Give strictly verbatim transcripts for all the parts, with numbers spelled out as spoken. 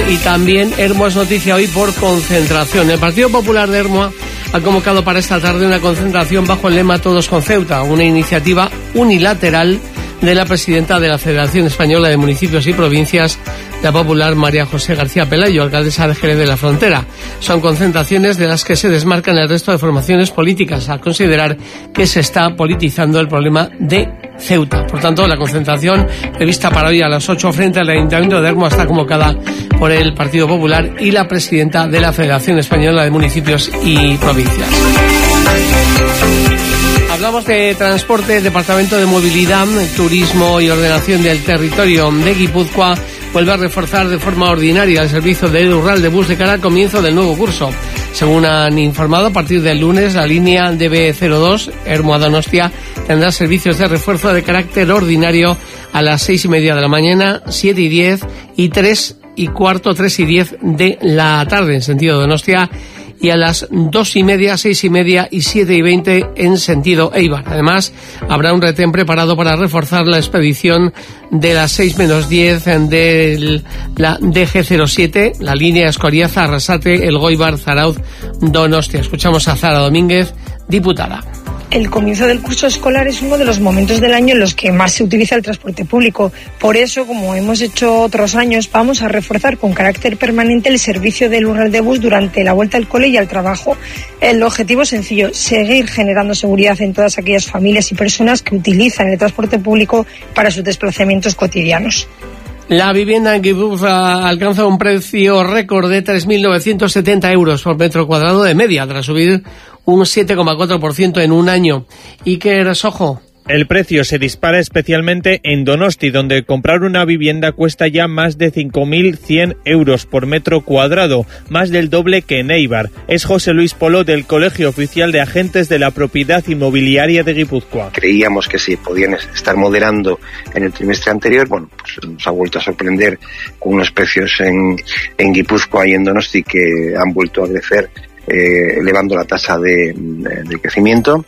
Y también Ermua es noticia hoy por concentración. El Partido Popular de Ermua ha convocado para esta tarde una concentración bajo el lema Todos con Ceuta, una iniciativa unilateral de la presidenta de la Federación Española de Municipios y Provincias, la popular María José García Pelayo, alcaldesa de Jerez de la Frontera. Son concentraciones de las que se desmarcan el resto de formaciones políticas, al considerar que se está politizando el problema de Ceuta. Por tanto, la concentración prevista para hoy a las ocho frente al Ayuntamiento de Ermua está convocada por el Partido Popular y la presidenta de la Federación Española de Municipios y Provincias. Hablamos de transporte. El Departamento de Movilidad, Turismo y Ordenación del Territorio de Guipúzcoa vuelve a reforzar de forma ordinaria el servicio de rural de bus de cara al comienzo del nuevo curso. Según han informado, a partir del lunes la línea D B cero dos Ermua-Donostia tendrá servicios de refuerzo de carácter ordinario a las seis y media de la mañana, siete y diez y tres y cuarto, tres y diez de la tarde en sentido Donostia, y a las dos y media, seis y media y siete y veinte en sentido Eibar. Además, habrá un retén preparado para reforzar la expedición de las seis menos diez de la D G cero siete, la línea Escoriaza, Arrasate, Elgoibar, Zarauz, Donostia. Escuchamos a Zara Domínguez, diputada. El comienzo del curso escolar es uno de los momentos del año en los que más se utiliza el transporte público. Por eso, como hemos hecho otros años, vamos a reforzar con carácter permanente el servicio del rural de bus durante la vuelta al cole y al trabajo. El objetivo es sencillo: seguir generando seguridad en todas aquellas familias y personas que utilizan el transporte público para sus desplazamientos cotidianos. La vivienda en Guipúzcoa alcanza un precio récord de tres mil novecientos setenta euros por metro cuadrado de media, tras subir un siete coma cuatro por ciento en un año. Iker Sojo. El precio se dispara especialmente en Donosti, donde comprar una vivienda cuesta ya más de cinco mil cien euros por metro cuadrado, más del doble que en Eibar. Es José Luis Polo, del Colegio Oficial de Agentes de la Propiedad Inmobiliaria de Guipúzcoa. Creíamos que se podían estar moderando en el trimestre anterior. Bueno, pues nos ha vuelto a sorprender con unos precios en, en Guipúzcoa y en Donosti que han vuelto a crecer, eh, elevando la tasa de, de crecimiento,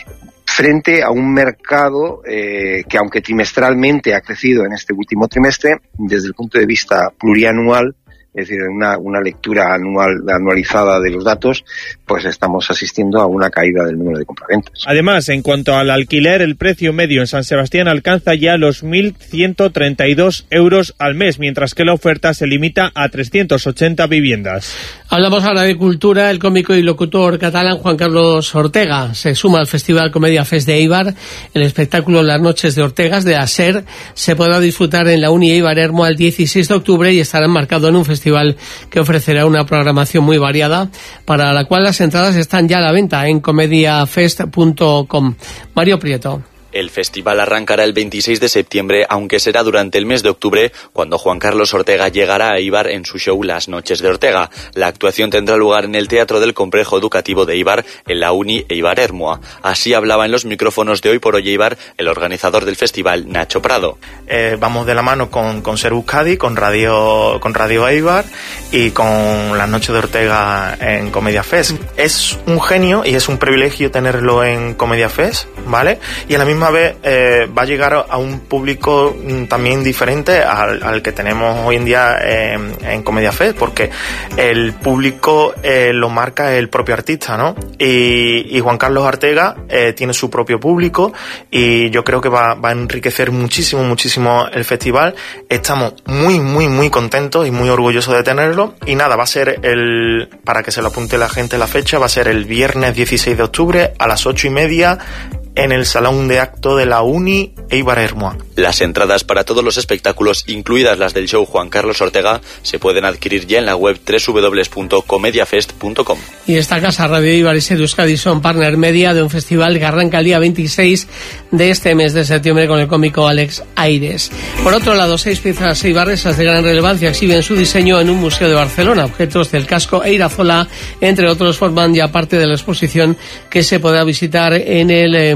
frente a un mercado eh, que, aunque trimestralmente ha crecido en este último trimestre, desde el punto de vista plurianual, es decir, una, una lectura anual anualizada de los datos, pues estamos asistiendo a una caída del número de compraventas. Además, en cuanto al alquiler, el precio medio en San Sebastián alcanza ya los mil ciento treinta y dos euros al mes, mientras que la oferta se limita a trescientas ochenta viviendas. Hablamos ahora de cultura. El cómico y locutor catalán Juan Carlos Ortega se suma al Festival Comedia Fest de Eibar. El espectáculo Las Noches de Ortegas, de Aser, se podrá disfrutar en la Uni Eibar Ermua el dieciséis de octubre y estará enmarcado en un festival que ofrecerá una programación muy variada, para la cual las entradas están ya a la venta en comediafest punto com. Mario Prieto. El festival arrancará el veintiséis de septiembre, aunque será durante el mes de octubre cuando Juan Carlos Ortega llegará a Eibar en su show Las Noches de Ortega. La actuación tendrá lugar en el Teatro del Complejo Educativo de Eibar, en la Uni Eibar Ermua. Así hablaba en los micrófonos de Hoy por Hoy Eibar el organizador del festival, Nacho Prado. Eh, vamos de la mano con, con Ser Euskadi, con Radio, con Radio Eibar y con Las Noches de Ortega en Comedia Fest. Es un genio y es un privilegio tenerlo en Comedia Fest, ¿vale? Y a la misma vez eh, va a llegar a un público también diferente al, al que tenemos hoy en día eh, en Comedia Fest, porque el público eh, lo marca el propio artista, ¿no? Y, y Juan Carlos Ortega eh, tiene su propio público y yo creo que va, va a enriquecer muchísimo, muchísimo el festival. Estamos muy, muy, muy contentos y muy orgullosos de tenerlo. Y nada, va a ser el, para que se lo apunte la gente la fecha, va a ser el viernes dieciséis de octubre a las ocho y media en el Salón de Acto de la Uni Eibar Ermua. Las entradas para todos los espectáculos, incluidas las del show Juan Carlos Ortega, se pueden adquirir ya en la web doble u doble u doble u punto comediafest punto com. Y esta casa, Radio Eibar y Ser Euskadi, son partner media de un festival que arranca el día veintiséis de este mes de septiembre con el cómico Alex Aires. Por otro lado, seis piezas eibarresas de gran relevancia exhiben su diseño en un museo de Barcelona. Objetos del casco Eirazola, entre otros, forman ya parte de la exposición que se podrá visitar en el museo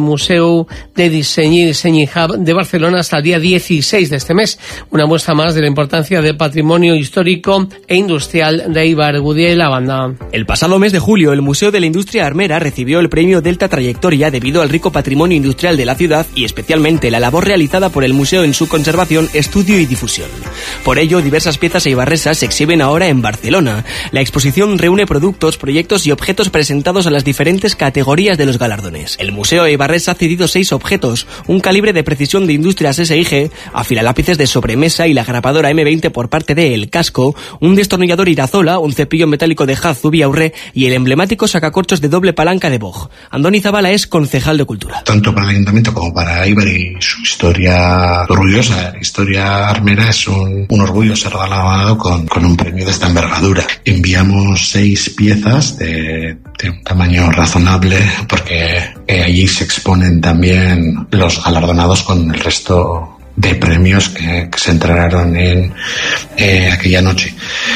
Museu de Diseño y Design Hub de Barcelona hasta el día dieciséis de este mes. Una muestra más de la importancia del patrimonio histórico e industrial de Eibar. Gudiel y la banda. El pasado mes de julio, el Museo de la Industria Armera recibió el premio Delta Trayectoria debido al rico patrimonio industrial de la ciudad y especialmente la labor realizada por el museo en su conservación, estudio y difusión. Por ello, diversas piezas eibarresas se exhiben ahora en Barcelona. La exposición reúne productos, proyectos y objetos presentados a las diferentes categorías de los galardones. El Museo Eibarres ha cedido seis objetos, un calibre de precisión de Industrias S I G, afilalápices de sobremesa y la grapadora eme veinte por parte de El Casco, un destornillador Irazola, un cepillo metálico de Haz Zubiaurre y el emblemático sacacorchos de doble palanca de Bog. Andoni Zabala es concejal de Cultura. Tanto para el Ayuntamiento como para Eibar y su historia orgullosa, la historia armera es un, un orgullo ser galardonado con, con un premio de esta envergadura. Enviamos seis piezas de, de un tamaño razonable porque eh, allí se exponen también los galardonados con el resto de premios que, que se entregaron en eh, aquella noche.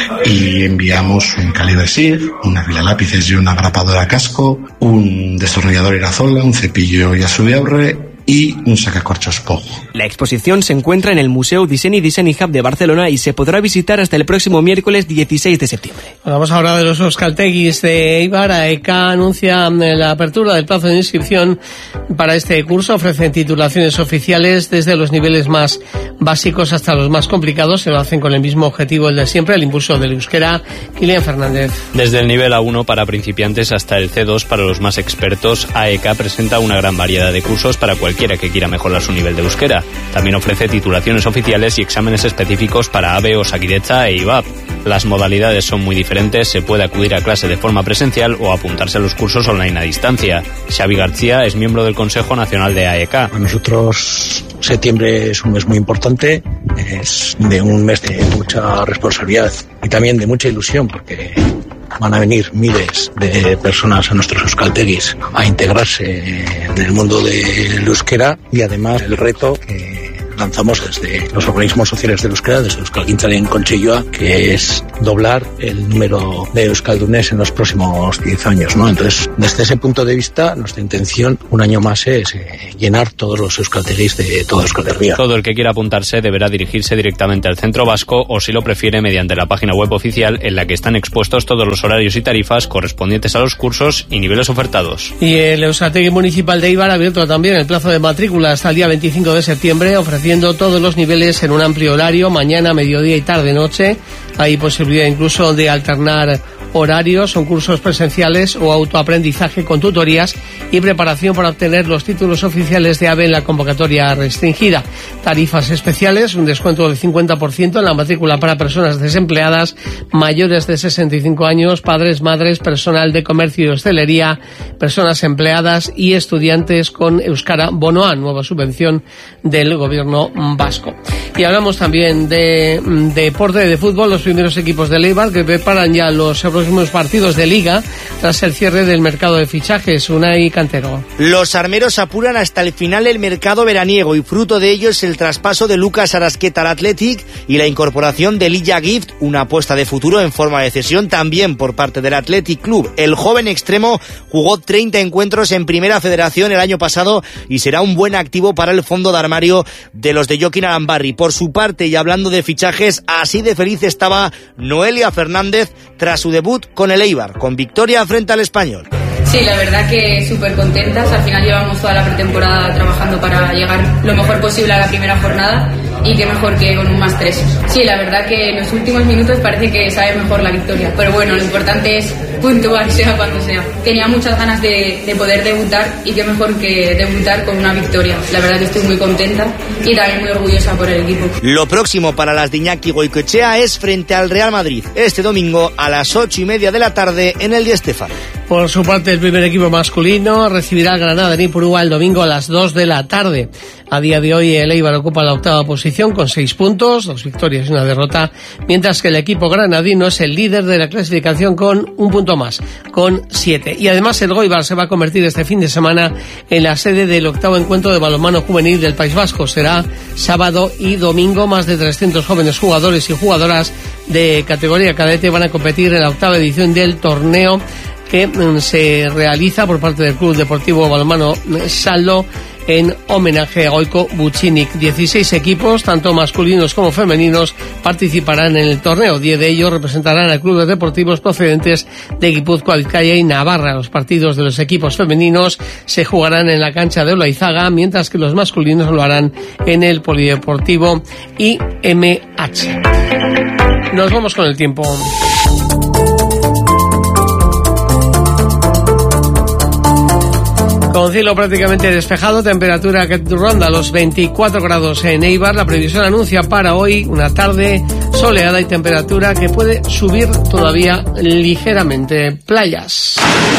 Y enviamos un calibre S I G, una fila lápices y una grapadora Casco, un destornillador Irazola, un cepillo Yasubiaurre y un sacacorchos Bog. La exposición se encuentra en el Museu Disseny i Design Hub de Barcelona y se podrá visitar hasta el próximo miércoles dieciséis de septiembre. Vamos ahora de los euskaltegis de Eibar. AECA anuncia la apertura del plazo de inscripción para este curso. Ofrecen titulaciones oficiales desde los niveles más básicos hasta los más complicados. Se lo hacen con el mismo objetivo, el de siempre, el impulso del euskera. Kilian Fernández. Desde el nivel A uno para principiantes hasta el ce dos para los más expertos, AECA presenta una gran variedad de cursos para cualquiera que quiera mejorar su nivel de euskera. También ofrece titulaciones oficiales y exámenes específicos para ABE, Osakidetza e I B A P. Las modalidades son muy diferentes, se puede acudir a clase de forma presencial o apuntarse a los cursos online a distancia. Xavi García es miembro del Consejo Nacional de AECA. Para nosotros septiembre es un mes muy importante, es de un mes de mucha responsabilidad y también de mucha ilusión porque van a venir miles de personas a nuestros euskaltegis a integrarse en el mundo del euskera y además el reto que lanzamos desde los organismos sociales del euskera, desde Euskalgintzaren Kontseilua, que es doblar el número de euskaldunes en los próximos diez años, ¿no? Entonces, desde ese punto de vista, nuestra intención un año más es eh, llenar todos los euskaltegis de toda Euskal Herria. Todo el que quiera apuntarse deberá dirigirse directamente al centro vasco o, si lo prefiere, mediante la página web oficial en la que están expuestos todos los horarios y tarifas correspondientes a los cursos y niveles ofertados. Y el Euskaltegi Municipal de Eibar ha abierto también el plazo de matrícula hasta el día veinticinco de septiembre, ofreciendo todos los niveles en un amplio horario, mañana, mediodía y tarde-noche. Hay posibilidad incluso de alternar horarios, son cursos presenciales o autoaprendizaje con tutorías y preparación para obtener los títulos oficiales de ABE en la convocatoria restringida. Tarifas especiales, un descuento del cincuenta por ciento en la matrícula para personas desempleadas, mayores de sesenta y cinco años, padres, madres, personal de comercio y hostelería, personas empleadas y estudiantes con Euskara Bonoa, nueva subvención del gobierno vasco. Y hablamos también de, de deporte, de fútbol, los primeros equipos de Eibar que preparan ya los próximos partidos de Liga tras el cierre del mercado de fichajes. Unai Cantero. Los armeros apuran hasta el final el mercado veraniego y fruto de ello es el traspaso de Lucas Arasqueta al Athletic y la incorporación de Lilla Gift, una apuesta de futuro en forma de cesión también por parte del Athletic Club. El joven extremo jugó treinta encuentros en Primera Federación el año pasado y será un buen activo para el fondo de armario de los de Joaquín Arambarri. Por su parte, y hablando de fichajes, así de feliz estaba Noelia Fernández tras su debut con el Eibar, con victoria frente al Español. Sí, la verdad que súper contentas. Al final llevamos toda la pretemporada trabajando para llegar lo mejor posible a la primera jornada y qué mejor que con un más tres. Sí, la verdad que en los últimos minutos parece que sabe mejor la victoria, pero bueno, lo importante es puntuar, sea cuando sea. Tenía muchas ganas de, de poder debutar y qué mejor que debutar con una victoria. La verdad que estoy muy contenta y también muy orgullosa por el equipo. Lo próximo para las de Iñaki Goicoechea es frente al Real Madrid, este domingo a las ocho y media de la tarde en el Di Stéfano. Por su parte, el primer equipo masculino recibirá al Granada en Ipurúa el domingo a las dos de la tarde. A día de hoy, el Eibar ocupa la octava posición con seis puntos, dos victorias y una derrota, mientras que el equipo granadino es el líder de la clasificación con un punto más, con siete. Y además, el Goibar se va a convertir este fin de semana en la sede del octavo encuentro de balonmano juvenil del País Vasco. Será sábado y domingo. Más de trescientos jóvenes jugadores y jugadoras de categoría cadete van a competir en la octava edición del torneo que se realiza por parte del Club Deportivo Balonmano Saldo en homenaje a Goiko Buchinik. dieciséis equipos, tanto masculinos como femeninos, participarán en el torneo. diez de ellos representarán a clubes deportivos procedentes de Guipúzcoa, Vizcaya y Navarra. Los partidos de los equipos femeninos se jugarán en la cancha de Olaizaga, mientras que los masculinos lo harán en el Polideportivo I M H. Nos vamos con el tiempo. Con cielo prácticamente despejado, temperatura que ronda los veinticuatro grados en Eibar. La previsión anuncia para hoy una tarde soleada y temperatura que puede subir todavía ligeramente. Playas.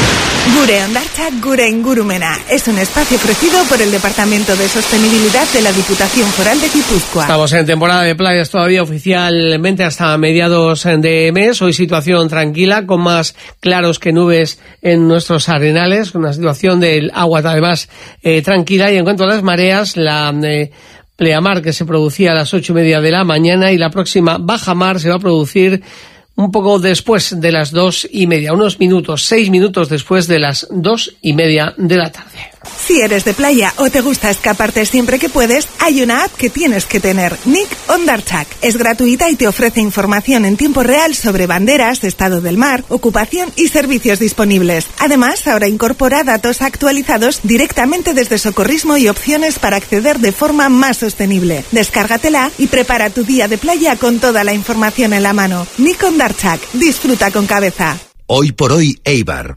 Gure Hondartzak Gure Ingurumena es un espacio ofrecido por el Departamento de Sostenibilidad de la Diputación Foral de Guipúzcoa. Estamos en temporada de playas todavía oficialmente hasta mediados de mes. Hoy situación tranquila, con más claros que nubes en nuestros arenales, una situación del agua además eh, tranquila. Y en cuanto a las mareas, la eh, pleamar que se producía a las ocho y media de la mañana y la próxima bajamar se va a producir un poco después de las dos y media, unos minutos, seis minutos después de las dos y media de la tarde. Si eres de playa o te gusta escaparte siempre que puedes, hay una app que tienes que tener, Nik Hondartzak. Es gratuita y te ofrece información en tiempo real sobre banderas, estado del mar, ocupación y servicios disponibles. Además, ahora incorpora datos actualizados directamente desde Socorrismo y opciones para acceder de forma más sostenible. Descárgatela y prepara tu día de playa con toda la información en la mano. Nik Hondartzak, disfruta con cabeza. Hoy por hoy, Eibar.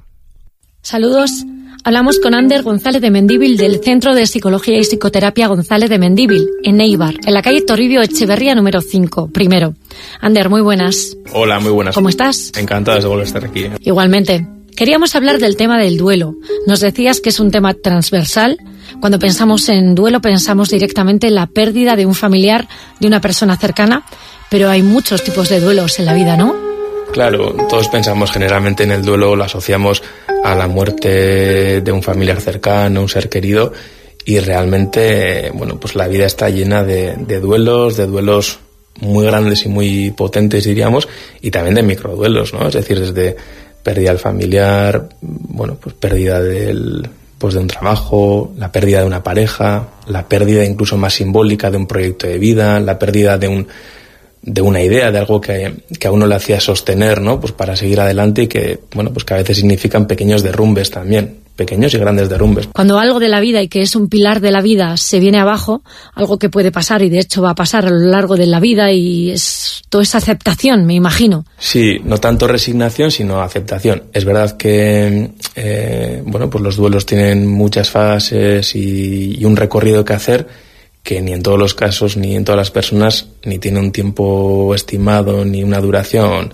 Saludos. Hablamos con Ander González de Mendíbil del Centro de Psicología y Psicoterapia González de Mendíbil, en Eibar, en la calle Toribio Echeverría número cinco, primero. Ander, muy buenas. Hola, muy buenas. ¿Cómo estás? Encantado de volver a estar aquí. Igualmente. Queríamos hablar del tema del duelo. Nos decías que es un tema transversal. Cuando pensamos en duelo pensamos directamente en la pérdida de un familiar, de una persona cercana, pero hay muchos tipos de duelos en la vida, ¿no? Claro, todos pensamos generalmente en el duelo, lo asociamos a la muerte de un familiar cercano, un ser querido, y realmente, bueno, pues la vida está llena de, de duelos, de duelos muy grandes y muy potentes, diríamos, y también de microduelos, ¿no? Es decir, desde pérdida del familiar, bueno, pues pérdida del, pues de un trabajo, la pérdida de una pareja, la pérdida incluso más simbólica de un proyecto de vida, la pérdida de un de una idea, de algo que, que a uno le hacía sostener, ¿no? Pues para seguir adelante, y que, bueno, pues que a veces significan pequeños derrumbes también, pequeños y grandes derrumbes. Cuando algo de la vida y que es un pilar de la vida se viene abajo, algo que puede pasar y de hecho va a pasar a lo largo de la vida, y es toda esa aceptación, me imagino. Sí, no tanto resignación, sino aceptación. Es verdad que, eh, bueno, pues los duelos tienen muchas fases y, y un recorrido que hacer, que ni en todos los casos, ni en todas las personas, ni tiene un tiempo estimado, ni una duración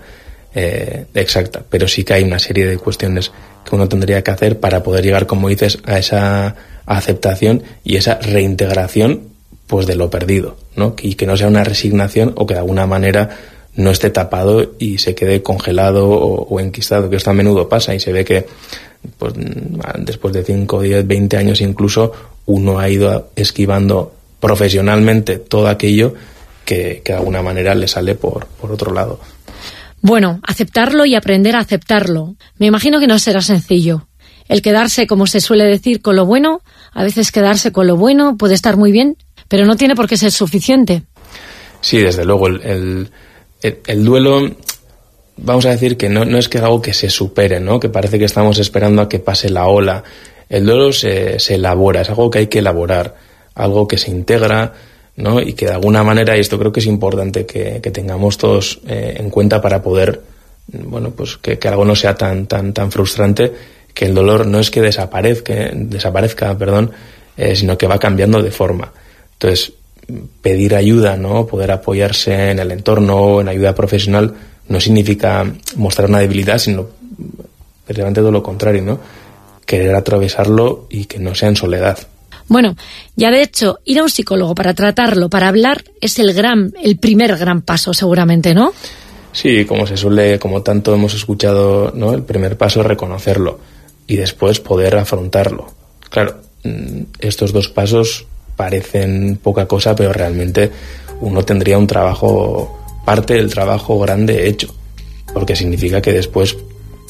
eh, exacta. Pero sí que hay una serie de cuestiones que uno tendría que hacer para poder llegar, como dices, a esa aceptación y esa reintegración, pues, de lo perdido, ¿no? Y que no sea una resignación, o que de alguna manera no esté tapado y se quede congelado o, o enquistado, que esto a menudo pasa, y se ve que, pues, después de cinco, diez, veinte años incluso, uno ha ido esquivando profesionalmente todo aquello que, que de alguna manera le sale por, por otro lado. Bueno, aceptarlo y aprender a aceptarlo. Me imagino que no será sencillo. El quedarse, como se suele decir, con lo bueno, a veces quedarse con lo bueno puede estar muy bien, pero no tiene por qué ser suficiente. Sí, desde luego, el, el, el, el duelo, vamos a decir que no, no es que es algo que se supere, ¿no? Que parece que estamos esperando a que pase la ola. El duelo se, se elabora, es algo que hay que elaborar, algo que se integra, ¿no? Y que de alguna manera, y esto creo que es importante que, que tengamos todos eh, en cuenta para poder, bueno, pues que, que algo no sea tan tan tan frustrante, que el dolor no es que desaparezca, desaparezca, perdón, eh, sino que va cambiando de forma. Entonces, pedir ayuda, ¿no? Poder apoyarse en el entorno, en ayuda profesional, no significa mostrar una debilidad, sino precisamente todo lo contrario, ¿no? Querer atravesarlo y que no sea en soledad. Bueno, ya de hecho, ir a un psicólogo para tratarlo, para hablar, es el gran, el primer gran paso, seguramente, ¿no? Sí, como se suele, como tanto hemos escuchado, ¿no? El primer paso es reconocerlo y después poder afrontarlo. Claro, estos dos pasos parecen poca cosa, pero realmente uno tendría un trabajo, parte del trabajo grande hecho, porque significa que después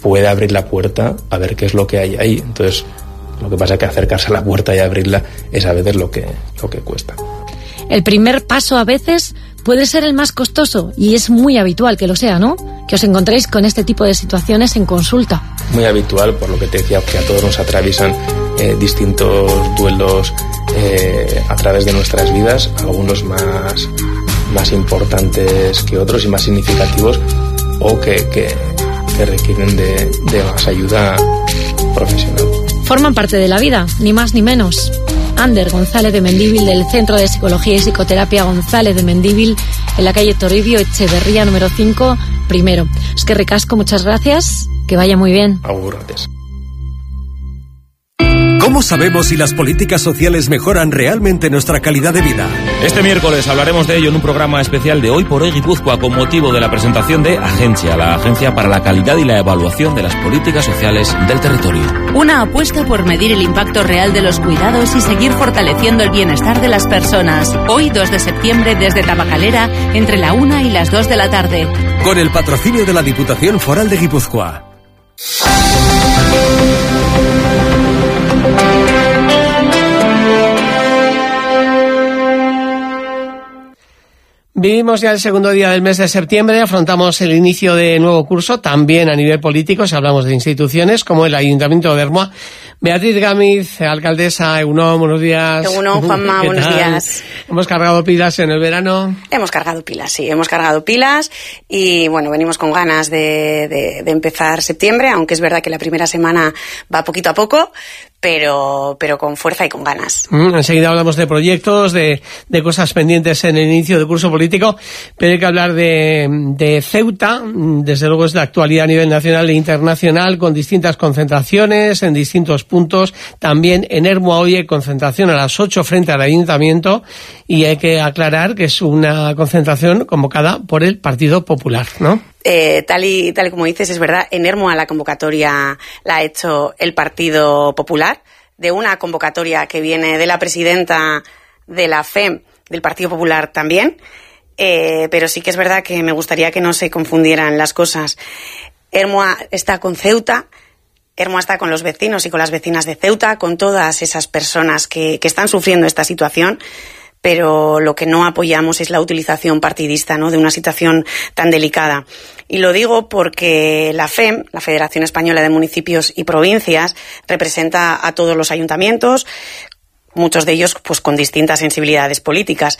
puede abrir la puerta a ver qué es lo que hay ahí. Entonces, lo que pasa es que acercarse a la puerta y abrirla es a veces lo que, lo que cuesta. El primer paso a veces puede ser el más costoso y es muy habitual que lo sea, ¿no? Que os encontréis con este tipo de situaciones en consulta. Muy habitual, por lo que te decía, que a todos nos atraviesan eh, distintos duelos eh, a través de nuestras vidas, algunos más, más importantes que otros y más significativos, o que, que, que requieren de, de más ayuda profesional. Forman parte de la vida, ni más ni menos. Ander González de Mendívil, del Centro de Psicología y Psicoterapia González de Mendívil, en la calle Toribio Echeverría número cinco, primero. Es que ricasco, muchas gracias, que vaya muy bien. Agur, gracias. ¿Cómo sabemos si las políticas sociales mejoran realmente nuestra calidad de vida? Este miércoles hablaremos de ello en un programa especial de Hoy por Hoy Guipúzcoa, con motivo de la presentación de Agencia, la Agencia para la Calidad y la Evaluación de las Políticas Sociales del Territorio. Una apuesta por medir el impacto real de los cuidados y seguir fortaleciendo el bienestar de las personas. Hoy, dos de septiembre, desde Tabacalera, entre la una y las dos de la tarde. Con el patrocinio de la Diputación Foral de Guipúzcoa. Vivimos ya el segundo día del mes de septiembre, afrontamos el inicio de nuevo curso, también a nivel político, si hablamos de instituciones, como el Ayuntamiento de Ermua. Beatriz Gámez, alcaldesa, Egunon, buenos días. Egunon, Juanma, buenos tal? días. ¿Hemos cargado pilas en el verano? Hemos cargado pilas, sí, hemos cargado pilas y, bueno, venimos con ganas de, de, de empezar septiembre, aunque es verdad que la primera semana va poquito a poco, pero pero con fuerza y con ganas. Mm, enseguida hablamos de proyectos, de, de cosas pendientes en el inicio del curso político, pero hay que hablar de, de Ceuta. Desde luego es de actualidad a nivel nacional e internacional, con distintas concentraciones en distintos puntos. También en Ermua hoy hay concentración a las ocho frente al Ayuntamiento, y hay que aclarar que es una concentración convocada por el Partido Popular, ¿no? Eh, tal y tal y como dices, es verdad, en Ermua la convocatoria la ha hecho el Partido Popular, de una convocatoria que viene de la presidenta de la F E M, del Partido Popular también, eh, pero sí que es verdad que me gustaría que no se confundieran las cosas. Ermua está con Ceuta, Ermua está con los vecinos y con las vecinas de Ceuta, con todas esas personas que, que están sufriendo esta situación, pero lo que no apoyamos es la utilización partidista, ¿no?, de una situación tan delicada. Y lo digo porque la F E M, la Federación Española de Municipios y Provincias, representa a todos los ayuntamientos, muchos de ellos pues con distintas sensibilidades políticas,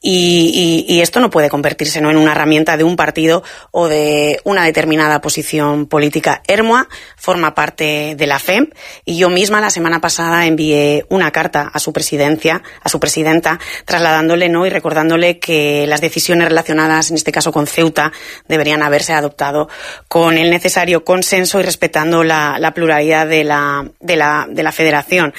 y, y, y esto no puede convertirse, ¿no?, en una herramienta de un partido o de una determinada posición política. Ermua forma parte de la F E M y yo misma la semana pasada envié una carta a su presidencia, a su presidenta, trasladándole, ¿no?, y recordándole que las decisiones relacionadas, en este caso con Ceuta, deberían haberse adoptado con el necesario consenso y respetando la, la pluralidad de la, de la, de la federación.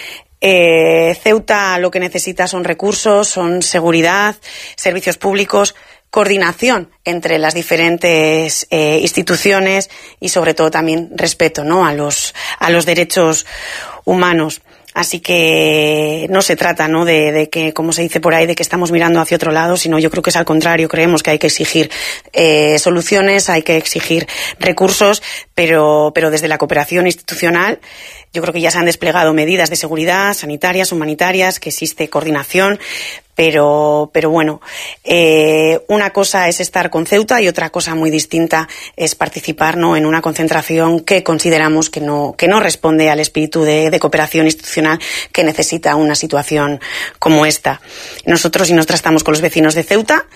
Eh, Ceuta lo que necesita son recursos, son seguridad, servicios públicos, coordinación entre las diferentes eh, instituciones y sobre todo también respeto, ¿no?, a los a los derechos humanos. Así que no se trata, ¿no?, de, de que, como se dice por ahí, de que estamos mirando hacia otro lado, sino yo creo que es al contrario. Creemos que hay que exigir eh, soluciones, hay que exigir recursos, pero, pero desde la cooperación institucional yo creo que ya se han desplegado medidas de seguridad, sanitarias, humanitarias, que existe coordinación, pero, pero bueno, eh, una cosa es estar con Ceuta y otra cosa muy distinta es participar, ¿no?, en una concentración que consideramos que no, que no responde al espíritu de, de cooperación institucional que necesita una situación como esta. Nosotros y nosotras estamos con los vecinos de Ceuta,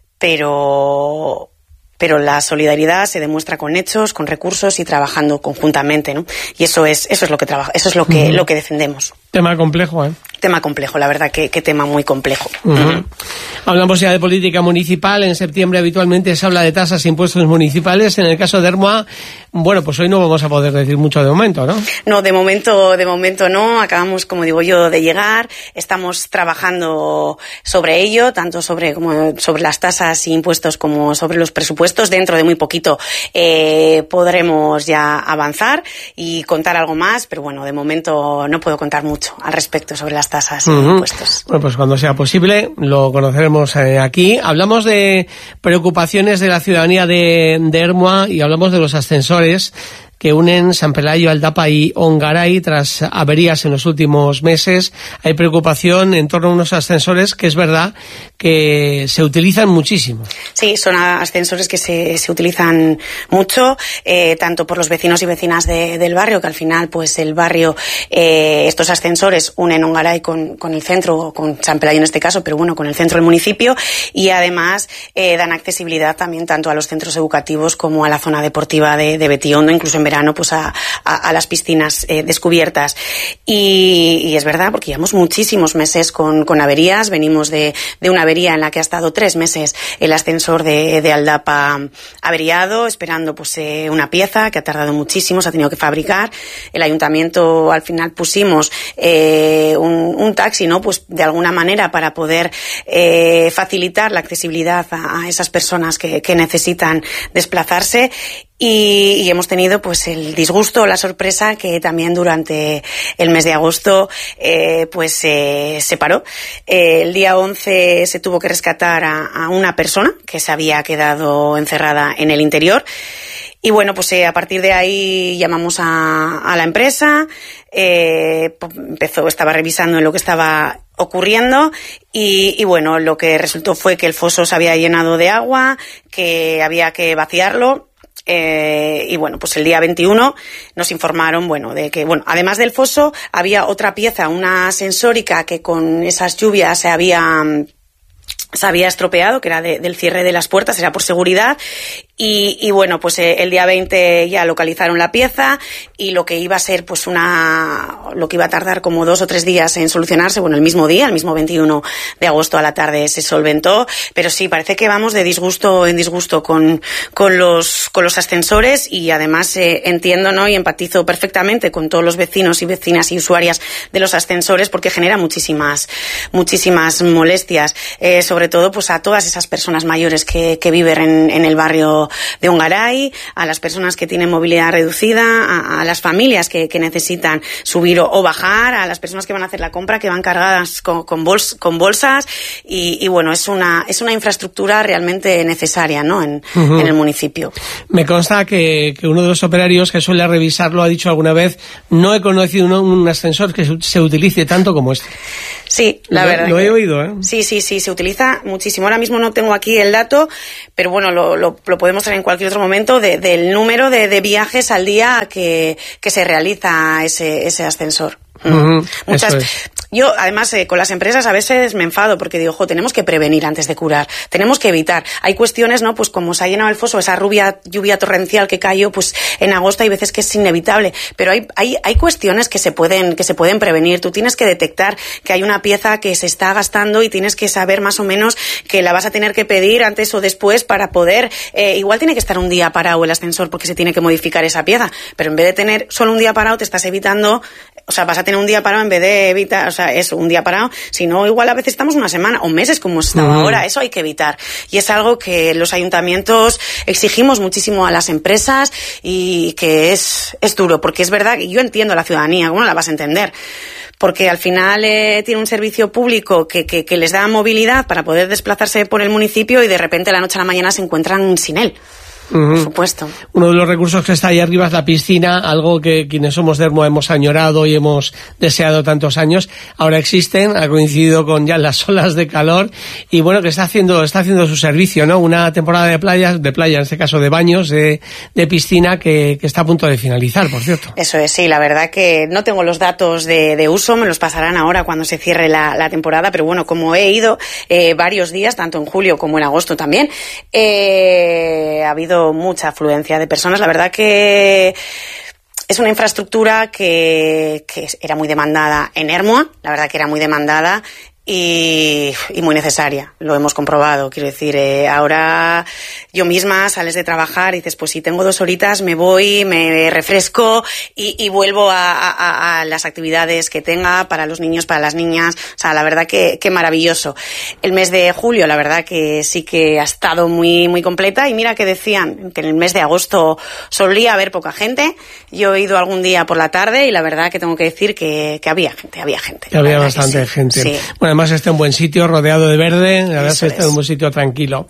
pero... pero la solidaridad se demuestra con hechos, con recursos y trabajando conjuntamente, ¿no? Y eso es eso es lo que trabaja, eso es lo que uh-huh. lo que defendemos. Tema complejo, ¿eh? Tema complejo, la verdad que, que tema muy complejo. Uh-huh. Uh-huh. Hablamos ya de política municipal. En septiembre habitualmente se habla de tasas e impuestos municipales. En el caso de Ermua, bueno, pues hoy no vamos a poder decir mucho de momento, ¿no? No, de momento, de momento no. Acabamos, como digo yo, de llegar. Estamos trabajando sobre ello, tanto sobre como sobre las tasas e impuestos como sobre los presupuestos. Dentro de muy poquito eh, podremos ya avanzar y contar algo más, pero bueno, de momento no puedo contar mucho al respecto sobre las tasas y uh-huh. impuestos. Bueno, pues cuando sea posible lo conoceremos eh, aquí. Hablamos de preocupaciones de la ciudadanía de, de Ermua y hablamos de los ascensores que unen San Pelayo, Aldapa y Ongaray tras averías en los últimos meses. Hay preocupación en torno a unos ascensores que es verdad que se utilizan muchísimo. Sí, son ascensores que se, se utilizan mucho, eh, tanto por los vecinos y vecinas de, del barrio, que al final pues el barrio, eh, estos ascensores unen Ongaray con, con el centro, con San Pelayo en este caso, pero bueno, con el centro del municipio, y además eh, dan accesibilidad también tanto a los centros educativos como a la zona deportiva de, de Betiondo, incluso en verano pues a, a, a las piscinas eh, descubiertas. Y, y es verdad, porque llevamos muchísimos meses con, con averías, venimos de, de una avería en la que ha estado tres meses el ascensor de, de Aldapa averiado, esperando pues eh, una pieza que ha tardado muchísimo, se ha tenido que fabricar. El ayuntamiento al final pusimos eh, un, un taxi, ¿no? Pues de alguna manera para poder eh, facilitar la accesibilidad a, a esas personas que, que necesitan desplazarse. Y, y hemos tenido pues el disgusto, la sorpresa que también durante el mes de agosto eh, pues eh, se paró. Eh, el día once se tuvo que rescatar a, a una persona que se había quedado encerrada en el interior. Y bueno, pues eh, a partir de ahí llamamos a, a la empresa, eh, empezó, estaba revisando en lo que estaba ocurriendo y, y bueno, lo que resultó fue que el foso se había llenado de agua, que había que vaciarlo. Eh, y bueno, pues el día veintiuno nos informaron, bueno, de que, bueno, además del foso había otra pieza, una sensórica que con esas lluvias se había, se había estropeado, que era de, del cierre de las puertas, era por seguridad. Y, y bueno, pues eh, el día veinte ya localizaron la pieza y lo que iba a ser pues una, lo que iba a tardar como dos o tres días en solucionarse, bueno, el mismo día, el mismo veintiuno de agosto a la tarde se solventó, pero sí, parece que vamos de disgusto en disgusto con, con los, con los ascensores y además eh, entiendo, ¿no? Y empatizo perfectamente con todos los vecinos y vecinas y usuarias de los ascensores porque genera muchísimas, muchísimas molestias, eh, sobre todo pues a todas esas personas mayores que, que viven en, en el barrio de Ongaray, a las personas que tienen movilidad reducida, a, a las familias que, que necesitan subir o, o bajar, a las personas que van a hacer la compra, que van cargadas con, con, bols, con bolsas y, y bueno, es una es una infraestructura realmente necesaria, ¿no? en, uh-huh. en el municipio. Me consta que, que uno de los operarios que suele revisarlo ha dicho alguna vez, no he conocido un, un ascensor que se utilice tanto como este. Sí, la lo, verdad. Lo he oído, ¿eh? Sí, sí, sí, se utiliza muchísimo. Ahora mismo no tengo aquí el dato, pero bueno, lo, lo, lo podemos traer en cualquier otro momento de, del número de, de viajes al día que, que se realiza ese, ese ascensor. Uh-huh, Muchas. Es. Yo, además, eh, con las empresas a veces me enfado porque digo, jo, tenemos que prevenir antes de curar, tenemos que evitar. Hay cuestiones, ¿no? Pues como se ha llenado el foso, esa rubia, lluvia torrencial que cayó, pues en agosto hay veces que es inevitable, pero hay, hay, hay cuestiones que se pueden, que se pueden prevenir. Tú tienes que detectar que hay una pieza que se está gastando y tienes que saber más o menos que la vas a tener que pedir antes o después para poder, eh, igual tiene que estar un día parado el ascensor porque se tiene que modificar esa pieza, pero en vez de tener solo un día parado te estás evitando, o sea, vas a tener un día parado en vez de evitar, o sea, eso, un día parado, si no, igual a veces estamos una semana o meses como estaba uh-huh. ahora, eso hay que evitar. Y es algo que los ayuntamientos exigimos muchísimo a las empresas y que es, es duro, porque es verdad que yo entiendo a la ciudadanía, ¿cómo no la vas a entender? Porque al final eh, tiene un servicio público que, que, que les da movilidad para poder desplazarse por el municipio y de repente de la noche a la mañana se encuentran sin él. Uh-huh. Por supuesto. Uno de los recursos que está ahí arriba es la piscina, algo que quienes somos de Ermua hemos añorado y hemos deseado tantos años. Ahora existen, ha coincidido con ya las olas de calor y bueno, que está haciendo está haciendo su servicio, ¿no? Una temporada de playas, de playa, en este caso de baños, de, de piscina que, que está a punto de finalizar, por cierto. Eso es, sí, la verdad que no tengo los datos de, de uso, me los pasarán ahora cuando se cierre la, la temporada, pero bueno, como he ido eh, varios días, tanto en julio como en agosto también, eh, ha habido mucha afluencia de personas. La verdad que es una infraestructura que, que era muy demandada en Ermua, la verdad que era muy demandada y, y muy necesaria, lo hemos comprobado. Quiero decir, eh, ahora yo misma sales de trabajar y dices, pues si tengo dos horitas me voy, me refresco y, y vuelvo a, a, a las actividades que tenga para los niños, para las niñas. O sea, la verdad que, que maravilloso. El mes de julio, la verdad que sí que ha estado muy, muy completa y mira que decían que en el mes de agosto solía haber poca gente. Yo he ido algún día por la tarde y la verdad que tengo que decir que, que había gente, había gente. Que había bastante que sí. gente. Sí. Bueno, además está en buen sitio, rodeado de verde, la verdad es que está en un buen sitio tranquilo.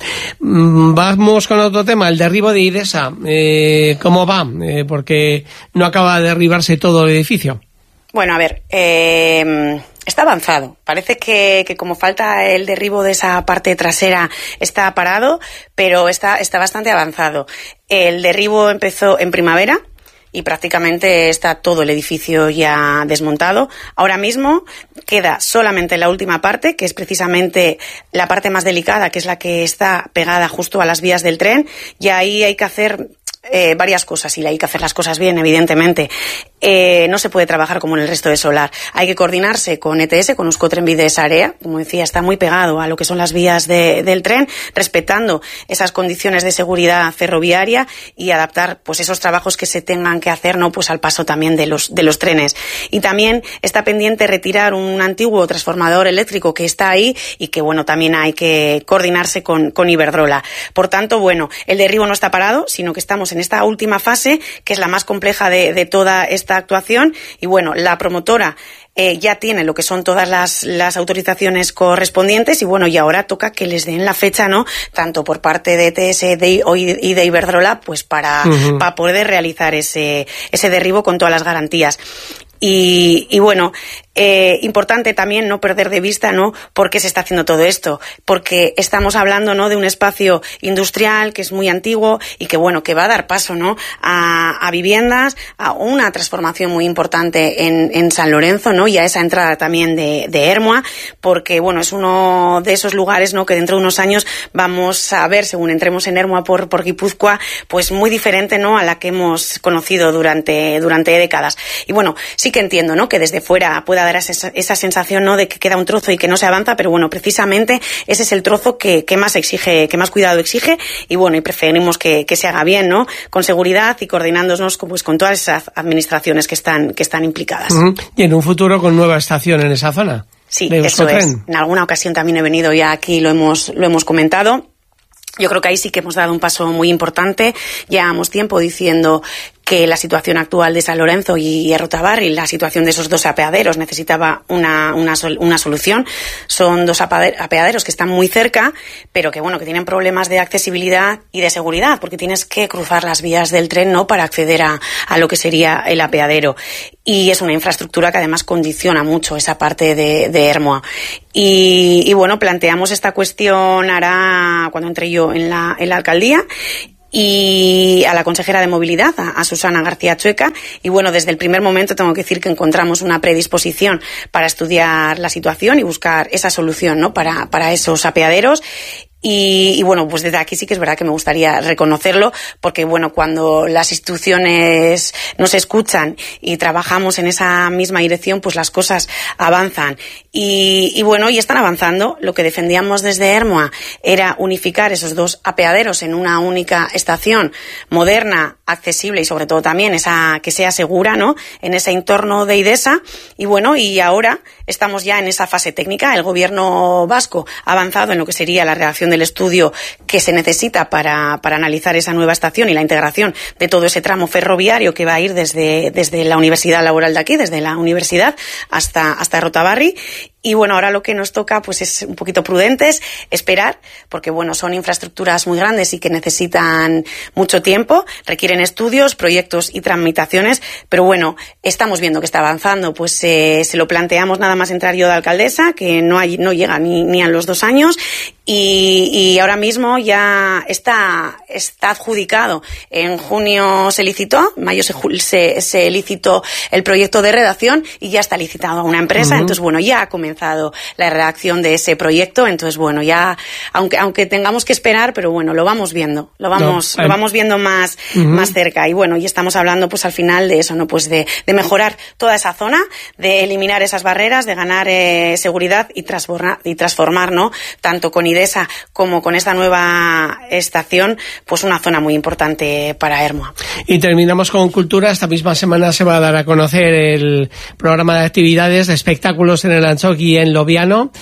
Vamos con otro tema, el derribo de IDESA. Eh, ¿Cómo va? Eh, porque no acaba de derribarse todo el edificio. Bueno, a ver, eh, está avanzado. Parece que, que como falta el derribo de esa parte trasera está parado, pero está, está bastante avanzado. El derribo empezó en primavera y prácticamente está todo el edificio ya desmontado. Ahora mismo queda solamente la última parte, que es precisamente la parte más delicada, que es la que está pegada justo a las vías del tren, y ahí hay que hacer Eh, varias cosas, y hay que hacer las cosas bien, evidentemente. Eh, no se puede trabajar como en el resto de Solar. Hay que coordinarse con E T S, con Euskotrenbide Sarea, como decía, está muy pegado a lo que son las vías de, del tren, respetando esas condiciones de seguridad ferroviaria y adaptar pues esos trabajos que se tengan que hacer, no pues al paso también de los de los trenes. Y también está pendiente retirar un antiguo transformador eléctrico que está ahí y que bueno, también hay que coordinarse con, con Iberdrola. Por tanto, bueno, el derribo no está parado, sino que estamos en esta última fase, que es la más compleja de, de toda esta actuación, y bueno, la promotora eh, ya tiene lo que son todas las, las autorizaciones correspondientes, y bueno, y ahora toca que les den la fecha, ¿no? Tanto por parte de E T S de, y de Iberdrola, pues para, uh-huh. para poder realizar ese, ese derribo con todas las garantías. Y, y bueno, eh, importante también no perder de vista, ¿no?, por qué se está haciendo todo esto, porque estamos hablando, ¿no?, de un espacio industrial que es muy antiguo y que bueno, que va a dar paso, ¿no?, a, a viviendas, a una transformación muy importante en, en San Lorenzo, ¿no?, y a esa entrada también de, de Ermua, porque bueno, es uno de esos lugares, ¿no?, que dentro de unos años vamos a ver, según entremos en Ermua por, por Guipúzcoa, pues muy diferente, ¿no?, a la que hemos conocido durante, durante décadas. Y bueno, sí que entiendo, ¿no?, que desde fuera pueda dar esa, esa sensación, ¿no?, de que queda un trozo y que no se avanza, pero bueno, precisamente ese es el trozo que, que más exige, que más cuidado exige, y bueno, y preferimos que, que se haga bien, ¿no?, con seguridad y coordinándonos pues con todas esas administraciones que están, que están implicadas. Uh-huh. Y en un futuro con nueva estación en esa zona. Sí, eso es. En alguna ocasión también he venido ya aquí, lo hemos, lo hemos comentado. Yo creo que ahí sí que hemos dado un paso muy importante. Llevamos tiempo diciendo que la situación actual de San Lorenzo y Errotabarri, la situación de esos dos apeaderos, necesitaba una, una, una solución. Son dos apeaderos que están muy cerca, pero que bueno, que tienen problemas de accesibilidad y de seguridad, porque tienes que cruzar las vías del tren, ¿no?, para acceder a, a lo que sería el apeadero. Y es una infraestructura que además condiciona mucho esa parte de, de Ermua. Y, y bueno, planteamos esta cuestión ahora cuando entré yo en la, en la alcaldía, y a la consejera de movilidad, a, a Susana García Chueca, y bueno, desde el primer momento tengo que decir que encontramos una predisposición para estudiar la situación y buscar esa solución, ¿no?, para, para esos apeaderos. Y, y bueno, pues desde aquí sí que es verdad que me gustaría reconocerlo, porque bueno, cuando las instituciones nos escuchan y trabajamos en esa misma dirección, pues las cosas avanzan. Y, y bueno, y están avanzando. Lo que defendíamos desde Ermua era unificar esos dos apeaderos en una única estación moderna, accesible y sobre todo también esa que sea segura, ¿no?, en ese entorno de IDESA. Y bueno, y ahora estamos ya en esa fase técnica. El gobierno vasco ha avanzado en lo que sería la redacción del estudio que se necesita para, para analizar esa nueva estación y la integración de todo ese tramo ferroviario que va a ir desde, desde la universidad laboral de aquí, desde la universidad hasta, hasta Errotabarri. Y bueno, ahora lo que nos toca pues es un poquito prudentes, esperar, porque bueno, son infraestructuras muy grandes y que necesitan mucho tiempo, requieren estudios, proyectos y tramitaciones, pero bueno, estamos viendo que está avanzando. Pues eh, se lo planteamos nada más entrar yo de alcaldesa, que no hay, no llega ni, ni a los dos años, y, y ahora mismo ya está, está adjudicado. En junio se licitó, en mayo se, se, se licitó el proyecto de redacción y ya está licitado a una empresa. Uh-huh. Entonces bueno, ya ha comenzado la redacción de ese proyecto. Entonces bueno, ya aunque aunque tengamos que esperar, pero bueno, lo vamos viendo, lo vamos no, lo vamos viendo más uh-huh. más cerca. Y bueno, y estamos hablando pues al final de eso, no pues de, de mejorar toda esa zona, de eliminar esas barreras, de ganar eh, seguridad y transformar y transformar, ¿no?, tanto con IDESA como con esta nueva estación, pues una zona muy importante para Ermua. Y terminamos con cultura. Esta misma semana se va a dar a conocer el programa de actividades de espectáculos en el Antzoki aquí en Loviano,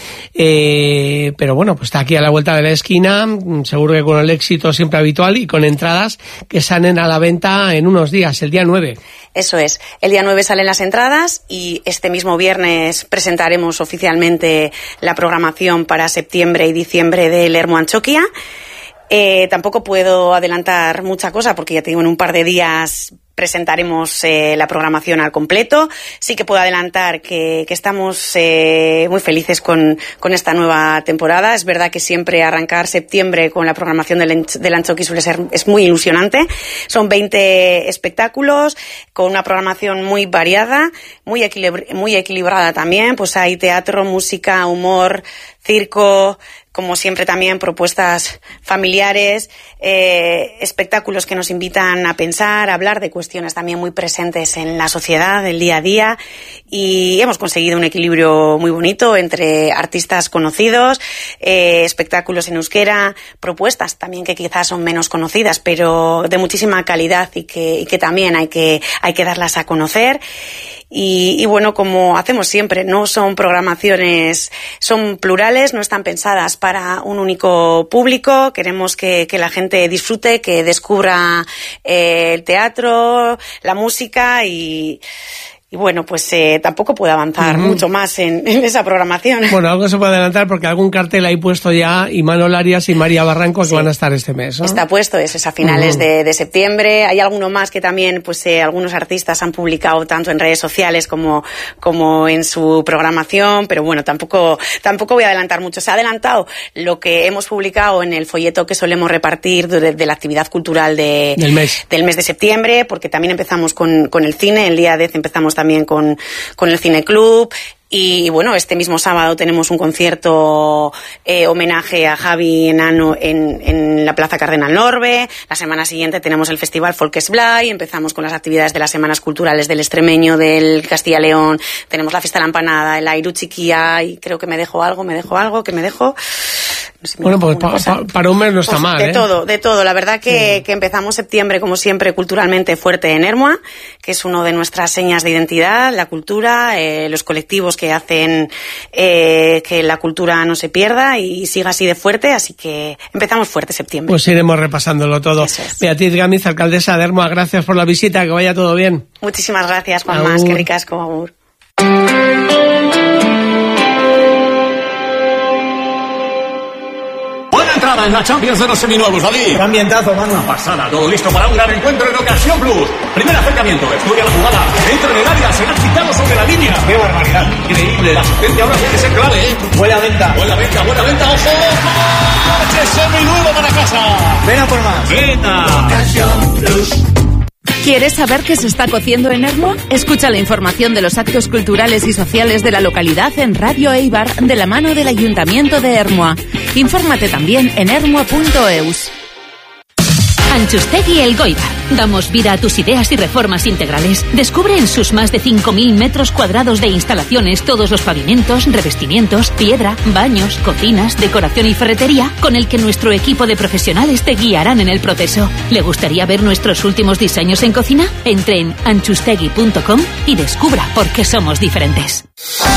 eh, pero bueno, pues está aquí a la vuelta de la esquina, seguro que con el éxito siempre habitual y con entradas que salen a la venta en unos días, el día nueve. Eso es, el día nueve salen las entradas y este mismo viernes presentaremos oficialmente la programación para septiembre y diciembre del Ermo Antxokia. Eh, tampoco puedo adelantar mucha cosa porque ya te digo, en un par de días presentaremos eh, la programación al completo. Sí que puedo adelantar que, que estamos eh, muy felices con, con esta nueva temporada. Es verdad que siempre arrancar septiembre con la programación del, del Antxoki suele ser es muy ilusionante. Son veinte espectáculos con una programación muy variada, muy, equilibr- muy equilibrada también. Pues hay teatro, música, humor, circo, como siempre también propuestas familiares, eh, espectáculos que nos invitan a pensar, a hablar de cuestiones también muy presentes en la sociedad, del día a día, y hemos conseguido un equilibrio muy bonito entre artistas conocidos, eh, espectáculos en euskera, propuestas también que quizás son menos conocidas, pero de muchísima calidad y que, y que también hay que, hay que darlas a conocer. Y, y bueno, como hacemos siempre, no son programaciones, son plurales, no están pensadas para un único público. Queremos que, que la gente disfrute, que descubra eh, el teatro, la música y... Y bueno, pues eh, tampoco puedo avanzar uh-huh. mucho más en, en esa programación. Bueno, algo se puede adelantar porque algún cartel hay puesto ya, Imanol Arias y María Barranco, sí. que van a estar este mes, ¿no? Está puesto, eso es a finales uh-huh. de, de septiembre. Hay alguno más que también, pues eh, algunos artistas han publicado tanto en redes sociales como, como en su programación, pero bueno, tampoco, tampoco voy a adelantar mucho. Se ha adelantado lo que hemos publicado en el folleto que solemos repartir de, de la actividad cultural de, del, mes. del mes de septiembre, porque también empezamos con, con el cine, el día diez empezamos también con, con el Cine Club. Y bueno, este mismo sábado tenemos un concierto eh, homenaje a Javi Enano en, en la Plaza Cardenal Norbe. La semana siguiente tenemos el Festival Folkesblai. Empezamos con las actividades de las Semanas Culturales del Extremeño, del Castilla-León. Tenemos la Fiesta de la Empanada, el Airu Chiquia, y creo que me dejo algo, me dejo algo, que me dejo... No sé, bueno, pues pa, pa, para un mes no está pues mal, de ¿eh? todo, de todo. La verdad que, sí. que empezamos septiembre, como siempre, culturalmente fuerte en Ermua, que es uno de nuestras señas de identidad, la cultura, eh, los colectivos que hacen eh, que la cultura no se pierda y siga así de fuerte, así que empezamos fuerte septiembre. Pues iremos repasándolo todo. Es. Beatriz Gámez, alcaldesa de Ermua, gracias por la visita, que vaya todo bien. Muchísimas gracias, Juan Mas, qué ricasco, agur. Entrada en la Champions de los seminuevos, David. Qué ambientazo, mano. Una pasada, todo listo para un gran encuentro en Ocasión Plus. Primer acercamiento, estudia la jugada. Entra en el área, se la ha quitado sobre la línea. ¡Qué barbaridad! Increíble, la asistencia ahora puede ser clave, ¿eh? Buena venta. Buena venta, buena venta, ojo. ¡Coche seminuevo para casa! Ven a por más. Ven a Ocasión Plus. ¿Quieres saber qué se está cociendo en Ermua? Escucha la información de los actos culturales y sociales de la localidad en Radio Eibar de la mano del Ayuntamiento de Ermua. Infórmate también en ermua punto eus. Antxustegi Elgoibar. Damos vida a tus ideas y reformas integrales. Descubre en sus más de cinco mil metros cuadrados de instalaciones todos los pavimentos, revestimientos, piedra, baños, cocinas, decoración y ferretería con el que nuestro equipo de profesionales te guiarán en el proceso. ¿Le gustaría ver nuestros últimos diseños en cocina? Entre en antxustegi punto com y descubra por qué somos diferentes.